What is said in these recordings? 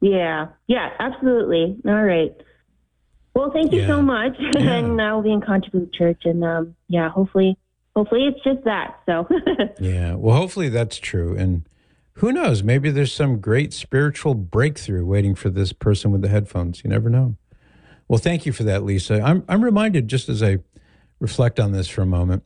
Yeah. Yeah, absolutely. All right. Well, thank you so much. Yeah. And I'll be in contact with the church. And hopefully it's just that. So, Yeah. Well, hopefully that's true. And who knows? Maybe there's some great spiritual breakthrough waiting for this person with the headphones. You never know. Well, thank you for that, Lisa. I'm reminded, just as I reflect on this for a moment,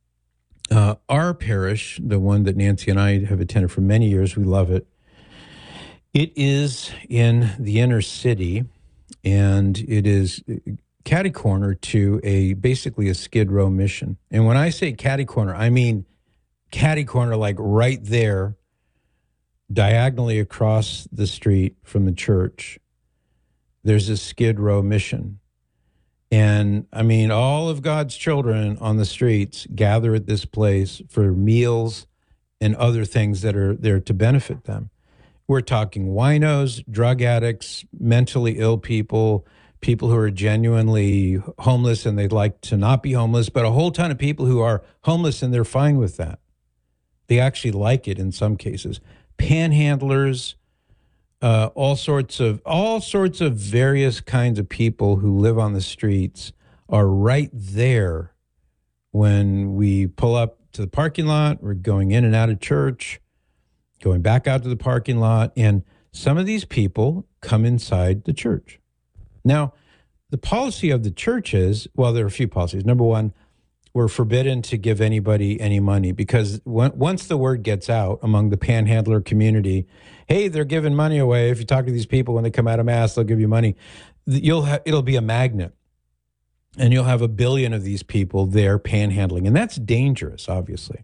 our parish, the one that Nancy and I have attended for many years, we love it. It is in the inner city, and it is catty corner to basically a Skid Row mission. And when I say catty corner, I mean catty corner, like right there, diagonally across the street from the church. There's a Skid Row mission. And I mean, all of God's children on the streets gather at this place for meals and other things that are there to benefit them. We're talking winos, drug addicts, mentally ill people, people who are genuinely homeless and they'd like to not be homeless, but a whole ton of people who are homeless and they're fine with that. They actually like it in some cases. Panhandlers, all sorts of various kinds of people who live on the streets are right there when we pull up to the parking lot. We're going in and out of church, going back out to the parking lot, and some of these people come inside the church. Now, the policy of the church is, well, there are a few policies. Number one, we're forbidden to give anybody any money because once the word gets out among the panhandler community, hey, they're giving money away. If you talk to these people when they come out of Mass, they'll give you money. It'll be a magnet, and you'll have a billion of these people there panhandling, and that's dangerous, obviously.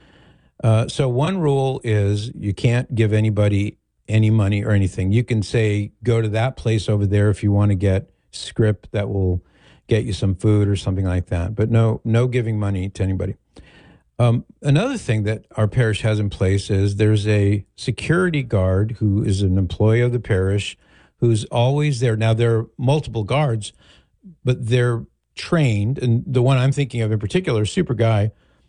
So one rule is you can't give anybody any money or anything. You can say, go to that place over there if you want to get script that will get you some food or something like that. But no giving money to anybody. Another thing that our parish has in place is there's a security guard who is an employee of the parish who's always there. Now, there are multiple guards, but they're trained. And the one I'm thinking of in particular, super guy,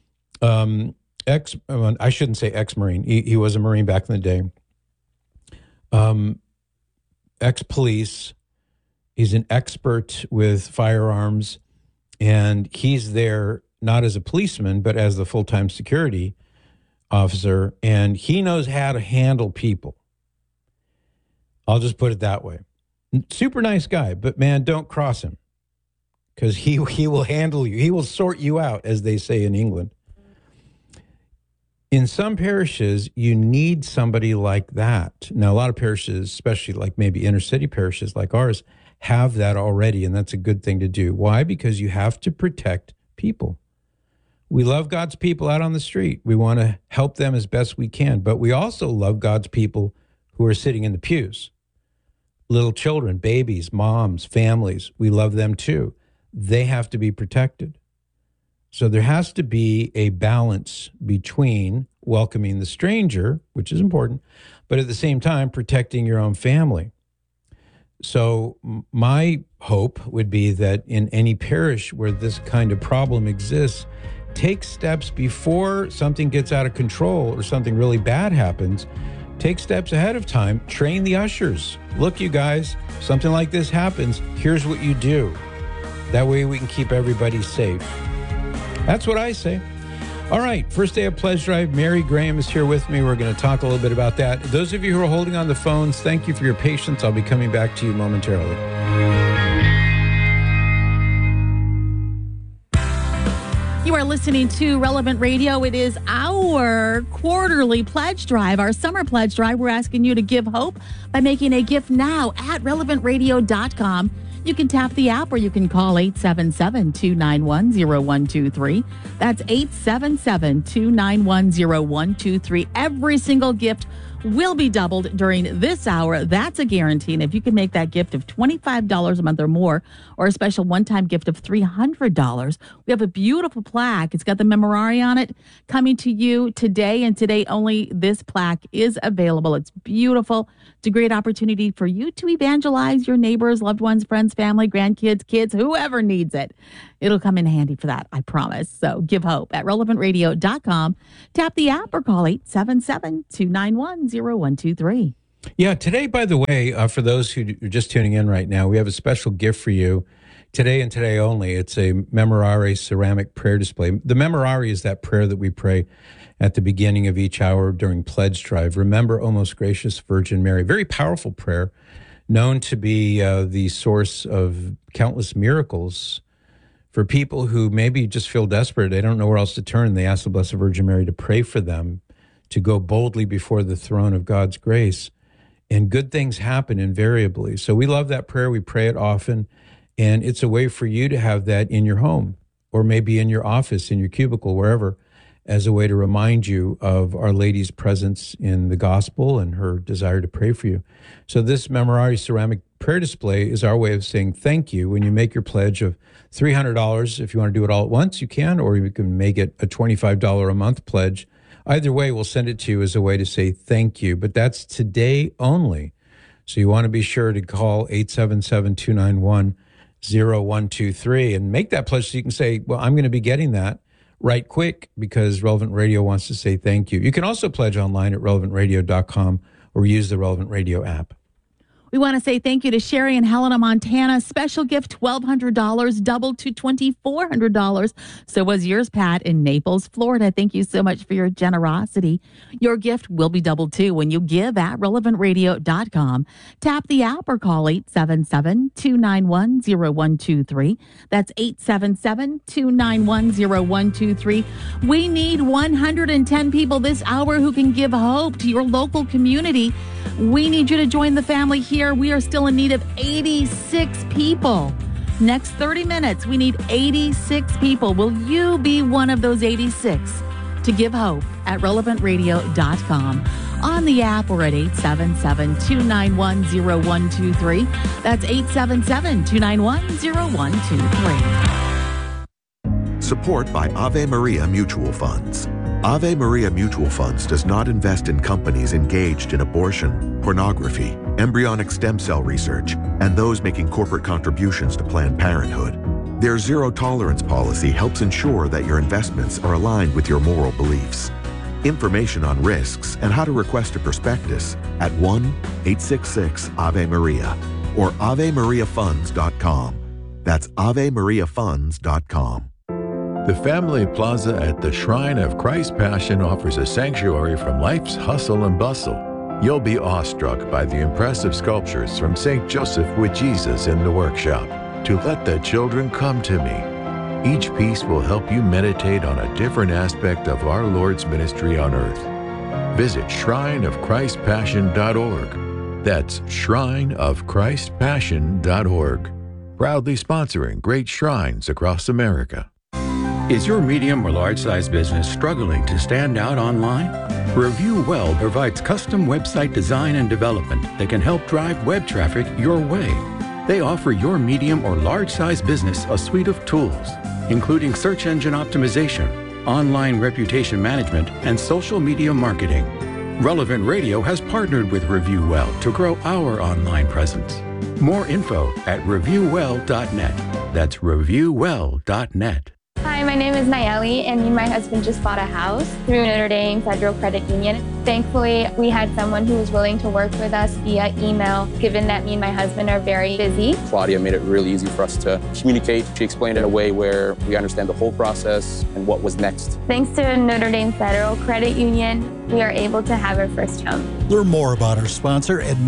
I shouldn't say ex-Marine. He was a Marine back in the day. Ex-police. He's an expert with firearms, and he's there not as a policeman, but as the full-time security officer, and he knows how to handle people. I'll just put it that way. Super nice guy, but man, don't cross him because he will handle you. He will sort you out, as they say in England. In some parishes, you need somebody like that. Now, a lot of parishes, especially like maybe inner city parishes like ours, have that already, and that's a good thing to do. Why? Because you have to protect people. We love God's people out on the street. We want to help them as best we can, but we also love God's people who are sitting in the pews. Little children, babies, moms, families, we love them too. They have to be protected. So there has to be a balance between welcoming the stranger, which is important, but at the same time, protecting your own family. So my hope would be that in any parish where this kind of problem exists, take steps before something gets out of control or something really bad happens. Take steps ahead of time. Train the ushers. Look, you guys, something like this happens. Here's what you do. That way we can keep everybody safe. That's what I say. All right, first day of Pledge Drive. Mary Graham is here with me. We're going to talk a little bit about that. Those of you who are holding on the phones, thank you for your patience. I'll be coming back to you momentarily. You are listening to Relevant Radio. It is our quarterly pledge drive, our summer pledge drive. We're asking you to give hope by making a gift now at relevantradio.com. You can tap the app or you can call 877-291-0123. That's 877-291-0123. Every single gift will be doubled during this hour. That's a guarantee. And if you can make that gift of $25 a month or more, or a special one-time gift of $300, we have a beautiful plaque. It's got the memorare on it coming to you today, and today only this plaque is available. It's beautiful. It's a great opportunity for you to evangelize your neighbors, loved ones, friends, family, grandkids, kids, whoever needs it. It'll come in handy for that, I promise. So give hope at relevantradio.com. Tap the app or call 877-291-0123. Yeah, today, by the way, for those who are just tuning in right now, we have a special gift for you today and today only. It's a Memorare ceramic prayer display. The Memorare is that prayer that we pray at the beginning of each hour during Pledge Drive. Remember, O most gracious Virgin Mary. Very powerful prayer, known to be the source of countless miracles for people who maybe just feel desperate. They don't know where else to turn. They ask the Blessed Virgin Mary to pray for them, to go boldly before the throne of God's grace. And good things happen invariably. So we love that prayer. We pray it often. And it's a way for you to have that in your home or maybe in your office, in your cubicle, wherever, as a way to remind you of Our Lady's presence in the gospel and her desire to pray for you. So this Memorare ceramic prayer display is our way of saying thank you. When you make your pledge of $300, if you want to do it all at once, you can, or you can make it a $25 a month pledge. Either way, we'll send it to you as a way to say thank you, but that's today only. So you want to be sure to call 877-291-0123 and make that pledge so you can say, well, I'm going to be getting that right quick because Relevant Radio wants to say thank you. You can also pledge online at relevantradio.com or use the Relevant Radio app. We want to say thank you to Sherry in Helena, Montana. Special gift, $1,200, doubled to $2,400. So was yours, Pat, in Naples, Florida. Thank you so much for your generosity. Your gift will be doubled, too, when you give at relevantradio.com. Tap the app or call 877-291-0123. That's 877-291-0123. We need 110 people this hour who can give hope to your local community. We need you to join the family here. We are still in need of 86 people. Next 30 minutes, we need 86 people. Will you be one of those 86 to give hope at relevantradio.com? On the app or at 877-291-0123. That's 877-291-0123. Support by Ave Maria Mutual Funds. Ave Maria Mutual Funds does not invest in companies engaged in abortion, pornography, embryonic stem cell research, and those making corporate contributions to Planned Parenthood. Their zero-tolerance policy helps ensure that your investments are aligned with your moral beliefs. Information on risks and how to request a prospectus at 1-866-AVE-MARIA or AveMariaFunds.com. That's AveMariaFunds.com. The Family Plaza at the Shrine of Christ Passion offers a sanctuary from life's hustle and bustle. You'll be awestruck by the impressive sculptures from St. Joseph with Jesus in the workshop, To Let the Children Come to Me. Each piece will help you meditate on a different aspect of our Lord's ministry on earth. Visit shrineofchristpassion.org. That's shrineofchristpassion.org. Proudly sponsoring great shrines across America. Is your medium or large size business struggling to stand out online? Review Well provides custom website design and development that can help drive web traffic your way. They offer your medium or large size business a suite of tools, including search engine optimization, online reputation management, and social media marketing. Relevant Radio has partnered with Review Well to grow our online presence. More info at reviewwell.net. That's reviewwell.net. Hi, my name is Nayeli, and me and my husband just bought a house through Notre Dame Federal Credit Union. Thankfully, we had someone who was willing to work with us via email, given that me and my husband are very busy. Claudia made it really easy for us to communicate. She explained it in a way where we understand the whole process and what was next. Thanks to Notre Dame Federal Credit Union, we are able to have our first home. Learn more about our sponsor at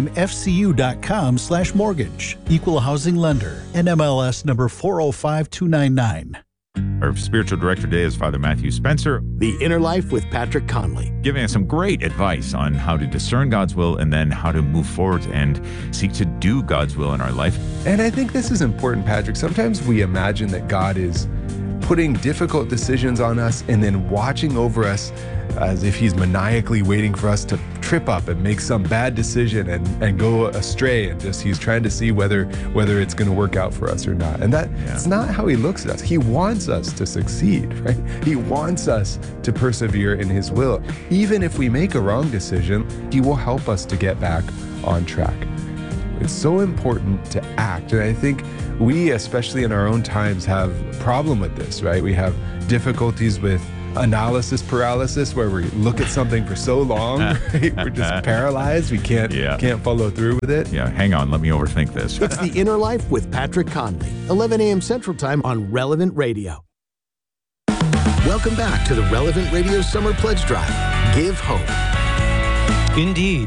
NotreDameFCU.com/mortgage. Equal housing lender. NMLS number 405299. Our spiritual director today is Father Matthew Spencer. The Inner Life with Patrick Conley. Giving us some great advice on how to discern God's will and then how to move forward and seek to do God's will in our life. And I think this is important, Patrick. Sometimes we imagine that God is putting difficult decisions on us and then watching over us as if he's maniacally waiting for us to trip up and make some bad decision and go astray, and just he's trying to see whether it's going to work out for us or not. And that's not how he looks at us. He wants us to succeed, right? He wants us to persevere in his will. Even if we make a wrong decision, he will help us to get back on track. It's so important to act. And I think we, especially in our own times, have a problem with this, right? We have difficulties with analysis paralysis, where we look at something for so long, right? We're just paralyzed. We can't follow through with it. Yeah, hang on. Let me overthink this. It's The Inner Life with Patrick Conley, 11 a.m. Central Time on Relevant Radio. Welcome back to the Relevant Radio Summer Pledge Drive. Give hope. Indeed.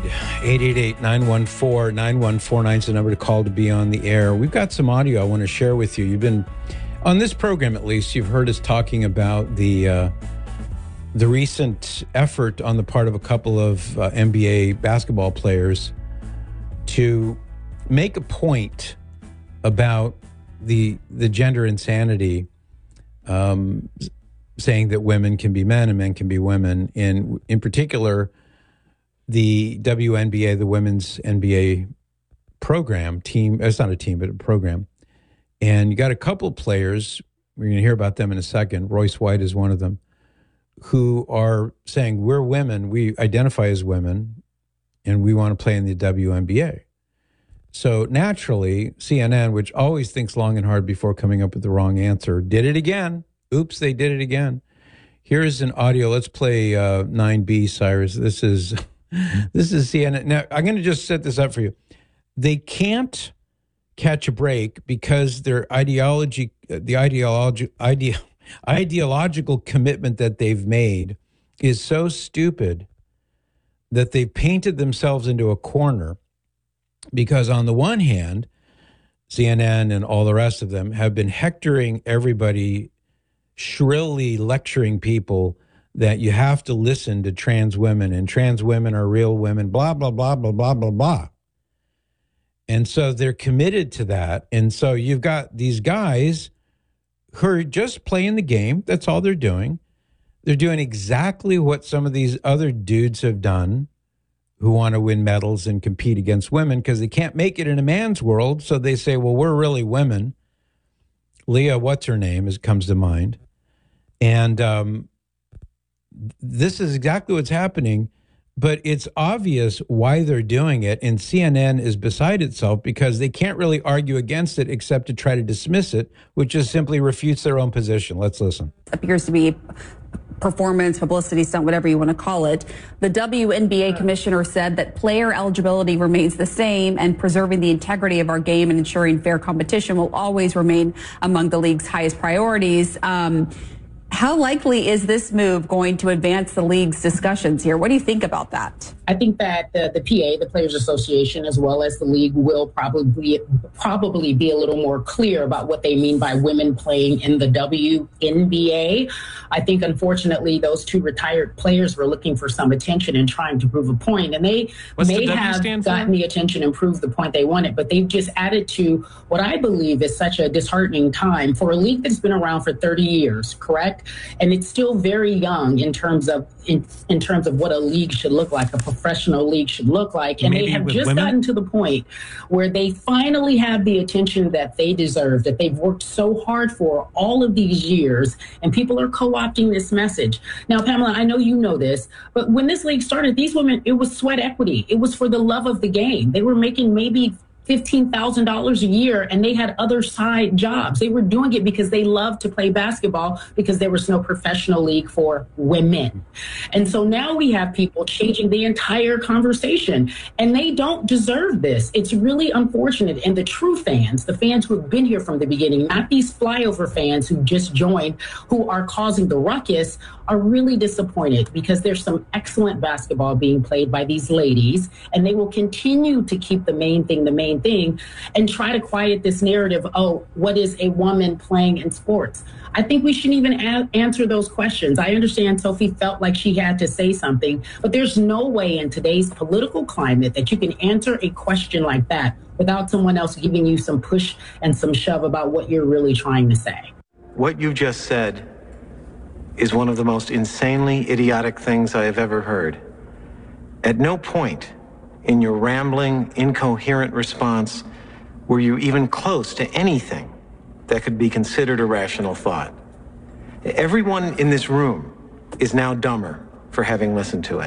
888-914-9149 is the number to call to be on the air. We've got some audio I want to share with you. You've been, on this program at least, you've heard us talking about the recent effort on the part of a couple of NBA basketball players to make a point about the gender insanity, saying that women can be men and men can be women. And in particular, the WNBA, the Women's NBA program team, it's not a team, but a program. And you got a couple of players, we're going to hear about them in a second. Royce White is one of them, who are saying, we're women, we identify as women, and we want to play in the WNBA. So naturally, CNN, which always thinks long and hard before coming up with the wrong answer, did it again. Oops, they did it again. Here's an audio. Let's play 9B, Cyrus. This is CNN. Now, I'm going to just set this up for you. They can't catch a break because their ideological commitment that they've made is so stupid that they've painted themselves into a corner, because on the one hand, CNN and all the rest of them have been hectoring everybody, shrilly lecturing people that you have to listen to trans women and trans women are real women, blah, blah, blah, blah, blah, blah, blah. And so they're committed to that. And so you've got these guys who are just playing the game. That's all they're doing. They're doing exactly what some of these other dudes have done who want to win medals and compete against women because they can't make it in a man's world. So they say, well, we're really women. Leah, what's her name, comes to mind. And this is exactly what's happening, but it's obvious why they're doing it. And CNN is beside itself because they can't really argue against it except to try to dismiss it, which just simply refutes their own position. Let's listen. Appears to be performance, publicity stunt, whatever you want to call it. The WNBA commissioner said that player eligibility remains the same and preserving the integrity of our game and ensuring fair competition will always remain among the league's highest priorities. How likely is this move going to advance the league's discussions here? What do you think about that? I think that the PA, the Players Association, as well as the league, will probably be a little more clear about what they mean by women playing in the WNBA. I think, unfortunately, those two retired players were looking for some attention and trying to prove a point, and they may have gotten the attention and proved the point they wanted, but they've just added to what I believe is such a disheartening time for a league that's been around for 30 years, correct? And it's still very young in terms of what a league should look like, a professional league should look like. And maybe they have just gotten to the point where they finally have the attention that they deserve, that they've worked so hard for all of these years, and people are co-opting this message. Now, Pamela, I know you know this, but when this league started, these women, it was sweat equity. It was for the love of the game. They were making maybe $15,000 a year, and they had other side jobs. They were doing it because they loved to play basketball because there was no professional league for women. And so now we have people changing the entire conversation, and they don't deserve this. It's really unfortunate. And the true fans, the fans who have been here from the beginning, not these flyover fans who just joined, who are causing the ruckus, are really disappointed because there's some excellent basketball being played by these ladies, and they will continue to keep the main thing, and try to quiet this narrative, oh, what is a woman playing in sports? I think we shouldn't even answer those questions. I understand Sophie felt like she had to say something, but there's no way in today's political climate that you can answer a question like that without someone else giving you some push and some shove about what you're really trying to say. What you just said is one of the most insanely idiotic things I have ever heard. At no point in your rambling, incoherent response were you even close to anything that could be considered a rational thought. Everyone in this room is now dumber for having listened to it.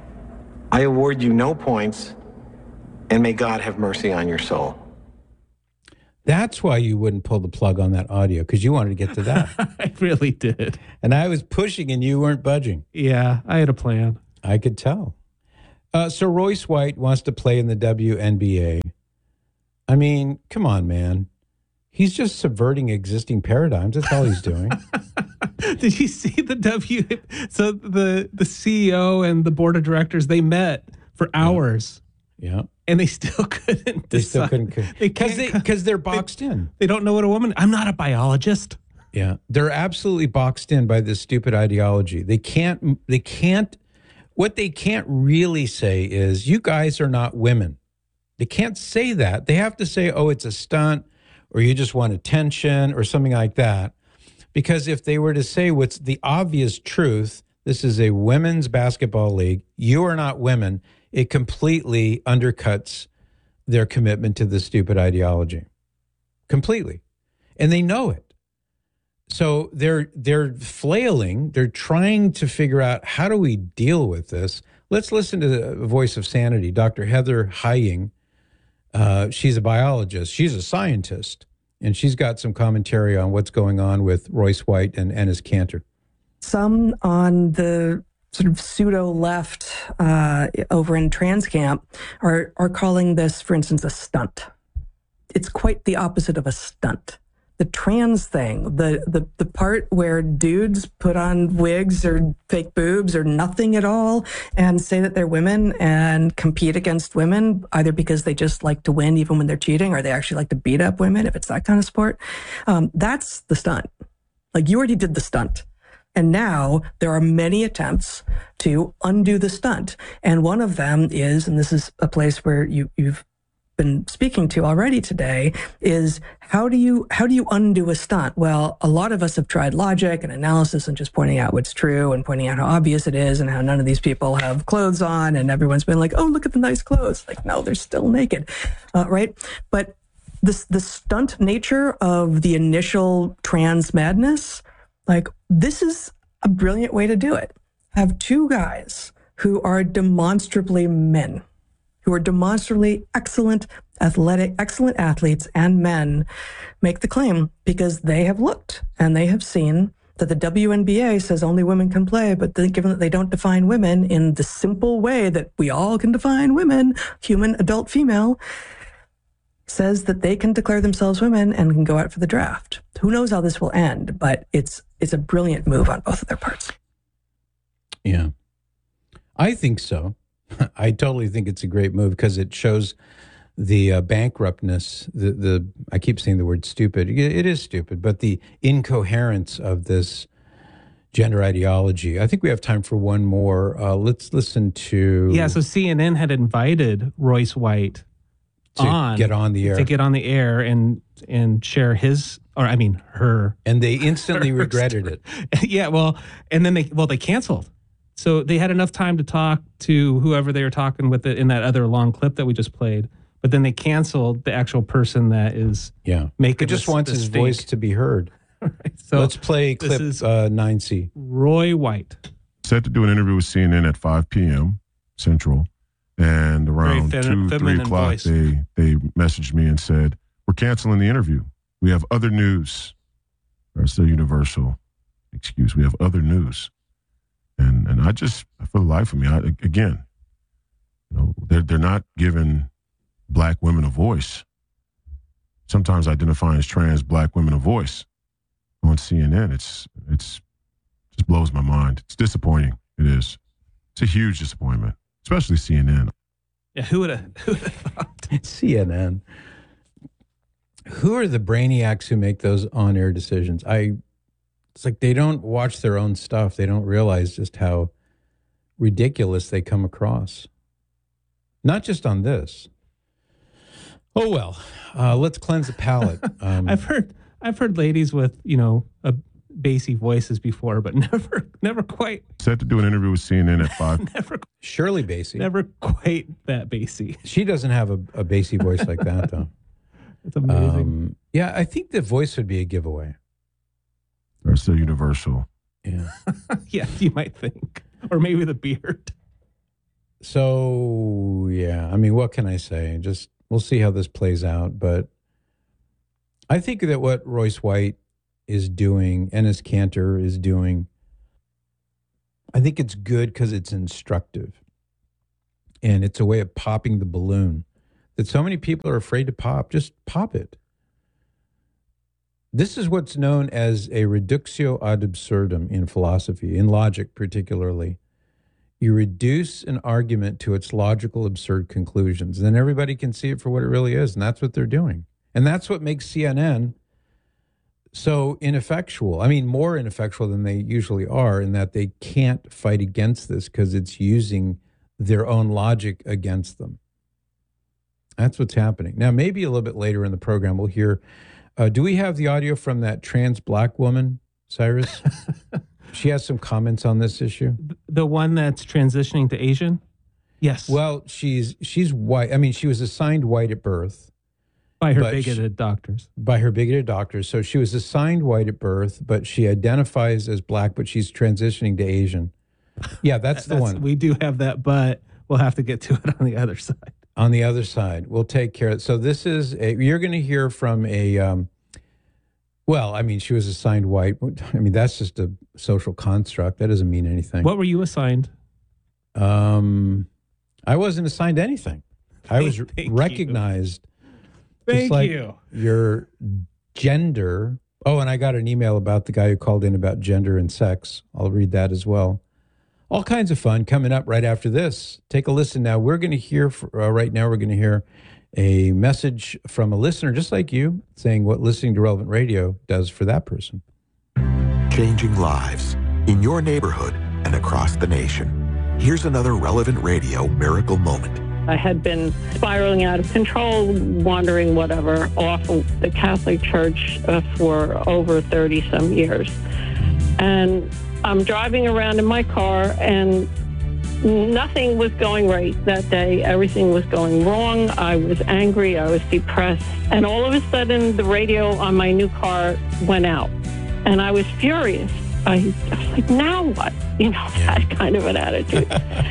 I award you no points, and may God have mercy on your soul. That's why you wouldn't pull the plug on that audio, because you wanted to get to that. I really did. And I was pushing and you weren't budging. Yeah, I had a plan. I could tell. So Royce White wants to play in the WNBA. I mean, come on, man. He's just subverting existing paradigms. That's all he's doing. Did you see So the CEO and the board of directors, they met for hours. Yeah. And they still couldn't decide. Because they're boxed in. They don't know what a woman. I'm not a biologist. Yeah. They're absolutely boxed in by this stupid ideology. They can't, what they can't really say is, you guys are not women. They can't say that. They have to say, oh, it's a stunt, or you just want attention, or something like that. Because if they were to say what's the obvious truth, this is a women's basketball league, you are not women, it completely undercuts their commitment to this stupid ideology. Completely. And they know it. So they're flailing. They're trying to figure out, how do we deal with this? Let's listen to the voice of sanity, Dr. Heather Heying. She's a biologist. She's a scientist. And she's got some commentary on what's going on with Royce White and Enes Kanter. Some on the sort of pseudo-left over in trans camp are calling this, for instance, a stunt. It's quite the opposite of a stunt. The trans thing, the part where dudes put on wigs or fake boobs or nothing at all and say that they're women and compete against women, either because they just like to win even when they're cheating, or they actually like to beat up women, if it's that kind of sport, that's the stunt. Like, you already did the stunt. And now there are many attempts to undo the stunt. And one of them is, and this is a place where you've been speaking to already today, is how do you undo a stunt? Well, a lot of us have tried logic and analysis and just pointing out what's true and pointing out how obvious it is and how none of these people have clothes on, and everyone's been like, oh, look at the nice clothes. Like, no, they're still naked, right? But the stunt nature of the initial trans madness, like, this is a brilliant way to do it. Have two guys who are demonstrably men, who are demonstrably excellent athletes and men, make the claim, because they have looked and they have seen that the WNBA says only women can play, but then, given that they don't define women in the simple way that we all can define women, human, adult, female, says that they can declare themselves women and can go out for the draft. Who knows how this will end, but it's a brilliant move on both of their parts. Yeah, I think so. I totally think it's a great move, because it shows the bankruptness, I keep saying the word stupid. It is stupid, but the incoherence of this gender ideology. I think we have time for one more. Let's listen to... Yeah, so CNN had invited Royce White to get on the air and share his, or I mean her, and they instantly regretted it. Yeah, well, and then they canceled. So they had enough time to talk to whoever they were talking with in that other long clip that we just played, but then they canceled the actual person that is making. He just wants his voice to be heard. Right, so let's play clip 9C. Roy White set to do an interview with CNN at 5 p.m. Central. And around 2, 3 o'clock, they messaged me and said, we're canceling the interview. We have other news. That's the universal excuse. We have other news. And I just, for the life of me, again, they're not giving black women a voice. Sometimes identifying as trans black women a voice on CNN. It's just blows my mind. It's disappointing. It is. It's a huge disappointment. Especially CNN. Yeah, who would have thought? CNN. Who are the brainiacs who make those on-air decisions? It's like they don't watch their own stuff. They don't realize just how ridiculous they come across. Not just on this. Oh, well, let's cleanse the palate. I've heard ladies with, a bassy voices before, but never quite. Set to do an interview with CNN at 5. Shirley Bassey. Never quite that bassy. She doesn't have a bassy voice like that, though. It's amazing. Yeah, I think the voice would be a giveaway. That's the universal. Yeah. Yeah, you might think. Or maybe the beard. So, yeah, I mean, what can I say? We'll see how this plays out, but I think that what Royce White is doing, Enes Kanter is doing, I think it's good because it's instructive. And it's a way of popping the balloon that so many people are afraid to pop. Just pop it. This is what's known as a reductio ad absurdum in philosophy, in logic particularly. You reduce an argument to its logical, absurd conclusions. Then everybody can see it for what it really is, and that's what they're doing. And that's what makes CNN so ineffectual. I mean, more ineffectual than they usually are, in that they can't fight against this because it's using their own logic against them. That's what's happening. Now, maybe a little bit later in the program, we'll hear, do we have the audio from that trans black woman, Cyrus? She has some comments on this issue. The one that's transitioning to Asian? Yes. Well, she's white. I mean, she was assigned white at birth. By her bigoted doctors. By her bigoted doctors. So she was assigned white at birth, but she identifies as black, but she's transitioning to Asian. Yeah, that's the one. We do have that, but we'll have to get to it on the other side. On the other side. We'll take care of it. So this is, you're going to hear from a, well, I mean, she was assigned white. I mean, that's just a social construct. That doesn't mean anything. What were you assigned? I wasn't assigned anything. I was recognized. Thank like you. Your gender. Oh, and I got an email about the guy who called in about gender and sex. I'll read that as well. All kinds of fun coming up right after this. Take a listen now. We're going to hear, right now, we're going to hear a message from a listener just like you saying what listening to Relevant Radio does for that person. Changing lives in your neighborhood and across the nation. Here's another Relevant Radio miracle moment. I had been spiraling out of control, wandering whatever off of the Catholic Church for over 30-some years. And I'm driving around in my car, and nothing was going right that day. Everything was going wrong. I was angry. I was depressed. And all of a sudden, the radio on my new car went out. And I was furious. I was like, now what? You know, that kind of an attitude.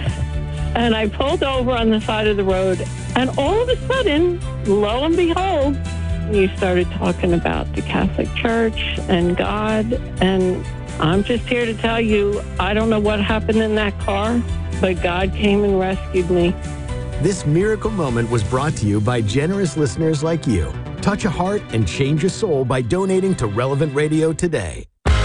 And I pulled over on the side of the road, and all of a sudden, lo and behold, you started talking about the Catholic Church and God. And I'm just here to tell you, I don't know what happened in that car, but God came and rescued me. This miracle moment was brought to you by generous listeners like you. Touch a heart and change a soul by donating to Relevant Radio today.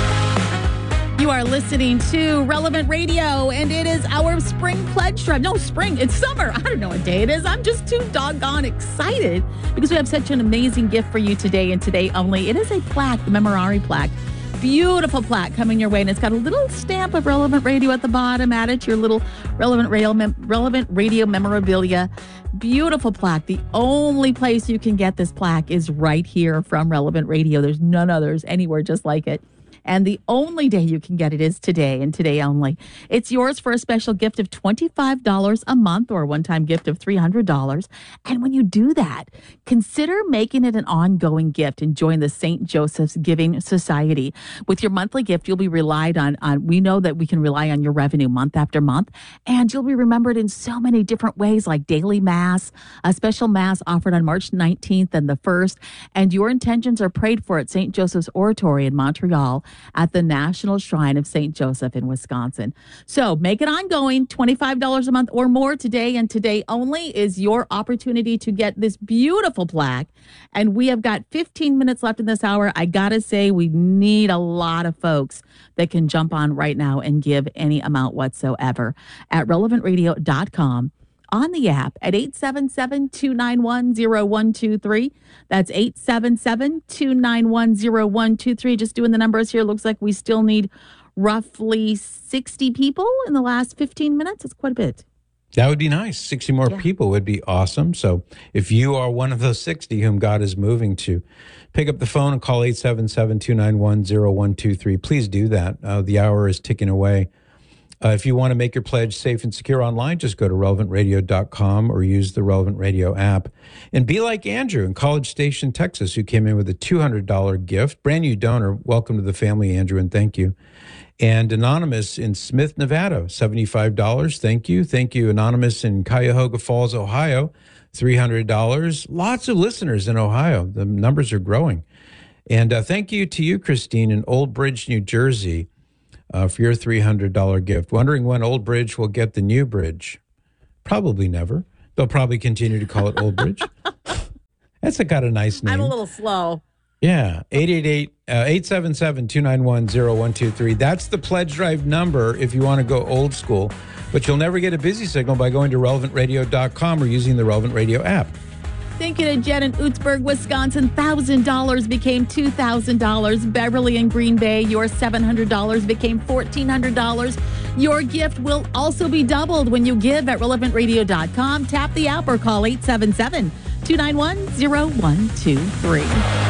You are listening to Relevant Radio, and it is our spring pledge drive. No, spring, it's summer. I don't know what day it is. I'm just too doggone excited because we have such an amazing gift for you today and today only. It is a plaque, the Memorare plaque. Beautiful plaque coming your way, and it's got a little stamp of Relevant Radio at the bottom. Add it to your little Relevant Radio memorabilia. Beautiful plaque. The only place you can get this plaque is right here from Relevant Radio. There's none others anywhere just like it. And the only day you can get it is today and today only. It's yours for a special gift of $25 a month or a one-time gift of $300. And when you do that, consider making it an ongoing gift and join the St. Joseph's Giving Society. With your monthly gift, you'll be relied on. We know that we can rely on your revenue month after month, and you'll be remembered in so many different ways, like daily mass, a special mass offered on March 19th and the 1st, and your intentions are prayed for at St. Joseph's Oratory in Montreal, at the National Shrine of St. Joseph in Wisconsin. So make it ongoing, $25 a month or more today, and today only is your opportunity to get this beautiful plaque. And we have got 15 minutes left in this hour. I gotta say, we need a lot of folks that can jump on right now and give any amount whatsoever at relevantradio.com. On the app at 877-291-0123. That's 877-291-0123. Just doing the numbers here. Looks like we still need roughly 60 people in the last 15 minutes. It's quite a bit. That would be nice. 60 more people would be awesome. So if you are one of those 60 whom God is moving to, pick up the phone and call 877-291-0123. Please do that. The hour is ticking away. If you want to make your pledge safe and secure online, just go to relevantradio.com or use the Relevant Radio app. And be like Andrew in College Station, Texas, who came in with a $200 gift. Brand new donor. Welcome to the family, Andrew, and thank you. And Anonymous in Smith, Nevada, $75. Thank you. Thank you, Anonymous in Cuyahoga Falls, Ohio, $300. Lots of listeners in Ohio. The numbers are growing. And thank you to you, Christine, in Old Bridge, New Jersey, for your $300 gift. Wondering when Old Bridge will get the new bridge. Probably never. They'll probably continue to call it Old Bridge. That's got a nice name. I'm a little slow. Yeah, 888-877-291-0123. That's the pledge drive number if you want to go old school. But you'll never get a busy signal by going to relevantradio.com or using the Relevant Radio app. Thank you to Jen in Utzberg, Wisconsin. $1,000 became $2,000. Beverly in Green Bay, your $700 became $1,400. Your gift will also be doubled when you give at relevantradio.com. Tap the app or call 877-291-0123.